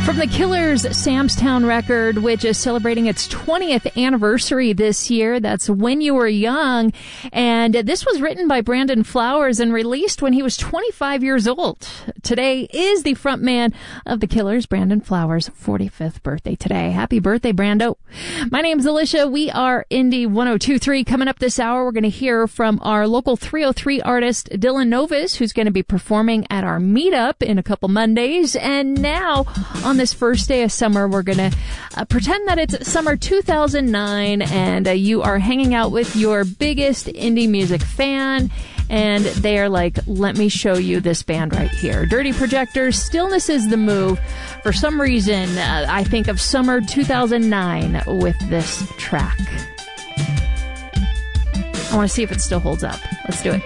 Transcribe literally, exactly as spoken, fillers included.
From the Killers' Samstown record, which is celebrating its twentieth anniversary this year. That's When You Were Young. And this was written by Brandon Flowers and released when he was twenty-five years old. Today is the frontman of the Killers, Brandon Flowers' forty-fifth birthday today. Happy birthday, Brando. My name's Alicia. We are Indie one oh two point three. Coming up this hour, we're going to hear from our local three oh three artist, Dylan Novus, who's going to be performing at our meetup in a couple Mondays. And now, on this first day of summer, we're going to uh, pretend that it's summer two thousand nine and uh, you are hanging out with your biggest indie music fan, and they're like, let me show you this band right here. Dirty Projectors, Stillness is the Move. For some reason, uh, I think of summer two thousand nine with this track. I want to see if it still holds up. Let's do it.